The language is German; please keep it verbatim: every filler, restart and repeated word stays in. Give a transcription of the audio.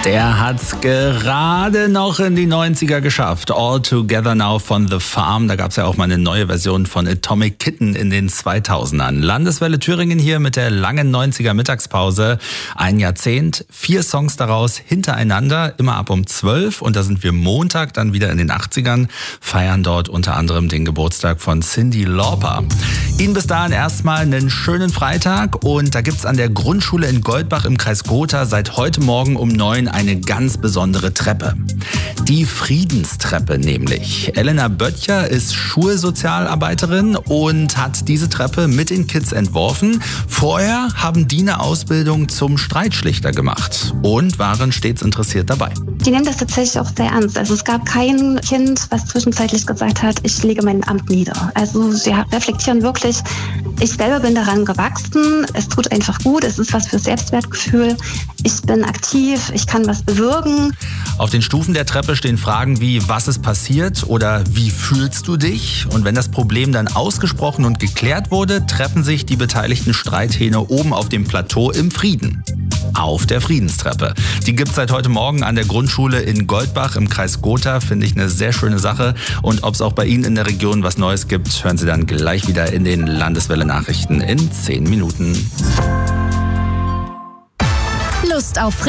Der hat's gerade noch in die neunziger geschafft. All Together Now von The Farm. Da gab's ja auch mal eine neue Version von Atomic Kitten in den zweitausendern. Landeswelle Thüringen hier mit der langen neunziger Mittagspause. Ein Jahrzehnt, vier Songs daraus hintereinander, immer ab um zwölf. Und da sind wir Montag dann wieder in den achtzigern, feiern dort unter anderem den Geburtstag von Cyndi Lauper. Ihnen bis dahin erstmal einen schönen Freitag. Und da gibt's an der Grundschule in Goldbach im Kreis Gotha seit heute Morgen um neun eine ganz besondere Treppe. Die Friedenstreppe nämlich. Elena Böttcher ist Schulsozialarbeiterin und hat diese Treppe mit den Kids entworfen. Vorher haben die eine Ausbildung zum Streitschlichter gemacht und waren stets interessiert dabei. Die nehmen das tatsächlich auch sehr ernst. Also es gab kein Kind, was zwischenzeitlich gesagt hat, ich lege mein Amt nieder. Also sie reflektieren wirklich, ich selber bin daran gewachsen, es tut einfach gut, es ist was für Selbstwertgefühl, ich bin aktiv, ich kann was bewirken. Auf den Stufen der Treppe stehen Fragen wie, was ist passiert oder wie fühlst du dich? Und wenn das Problem dann ausgesprochen und geklärt wurde, treffen sich die beteiligten Streithähne oben auf dem Plateau im Frieden. Auf der Friedenstreppe. Die gibt es seit heute Morgen an der Grundschule in Goldbach im Kreis Gotha. Finde ich eine sehr schöne Sache. Und ob es auch bei Ihnen in der Region was Neues gibt, hören Sie dann gleich wieder in den Landeswelle Nachrichten in zehn Minuten. Lust auf